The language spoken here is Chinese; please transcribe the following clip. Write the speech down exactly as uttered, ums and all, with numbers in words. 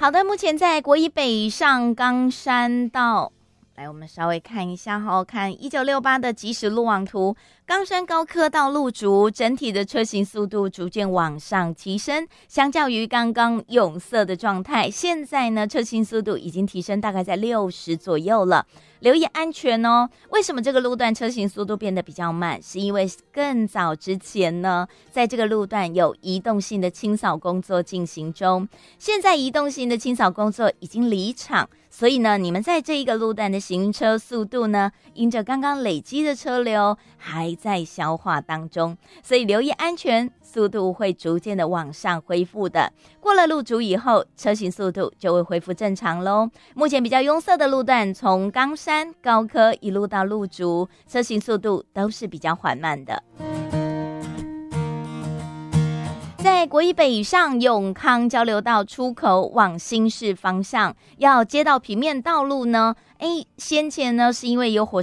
好的，目前在国一北上冈山道，来我们稍微看一下哈，看一九六八的即时路网图，冈山高科到路竹整体的车行速度逐渐往上提升，相较于刚刚永色的状态，现在呢车行速度已经提升大概在六十左右了。留意安全哦。为什么这个路段车行速度变得比较慢？是因为更早之前呢，在这个路段有移动性的清扫工作进行中，现在移动性的清扫工作已经离场，所以呢，你们在这一个路段的行车速度呢，因着刚刚累积的车流还在消化当中，所以留意安全，速度会逐渐的往上恢复的。过了路竹以后，车行速度就会恢复正常咯。目前比较拥塞的路段，从冈山、高科一路到路竹，车行速度都是比较缓慢的。在国一北以上永康交流道出口往新市方向，要接到平面道路呢，哎，先前呢是因为有火